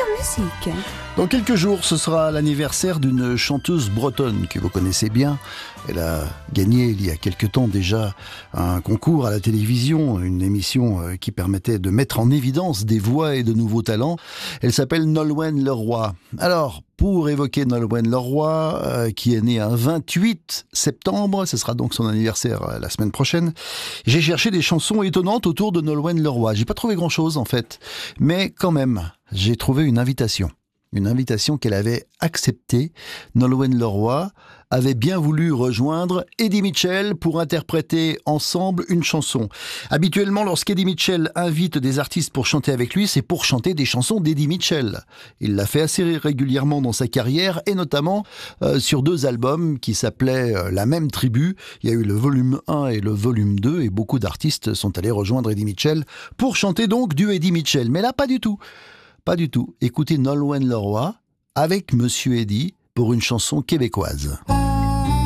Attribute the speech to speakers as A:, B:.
A: sur musique.
B: Dans quelques jours, ce sera l'anniversaire d'une chanteuse bretonne que vous connaissez bien. Elle a gagné il y a quelque temps déjà un concours à la télévision, une émission qui permettait de mettre en évidence des voix et de nouveaux talents. Elle s'appelle Nolwenn Leroy. Alors, pour évoquer Nolwenn Leroy, qui est née un 28 septembre, ce sera donc son anniversaire la semaine prochaine, j'ai cherché des chansons étonnantes autour de Nolwenn Leroy. J'ai pas trouvé grand-chose en fait, mais quand même, j'ai trouvé une invitation. Une invitation qu'elle avait acceptée. Nolwenn Leroy avait bien voulu rejoindre Eddie Mitchell pour interpréter ensemble une chanson. Habituellement, lorsqu'Eddie Mitchell invite des artistes pour chanter avec lui, c'est pour chanter des chansons d'Eddie Mitchell. Il l'a fait assez régulièrement dans sa carrière et notamment sur 2 albums qui s'appelaient La même tribu. Il y a eu le volume 1 et le volume 2 et beaucoup d'artistes sont allés rejoindre Eddie Mitchell pour chanter donc du Eddie Mitchell. Mais là, pas du tout. Pas du tout. Écoutez Nolwenn Leroy avec Monsieur Eddie pour une chanson québécoise.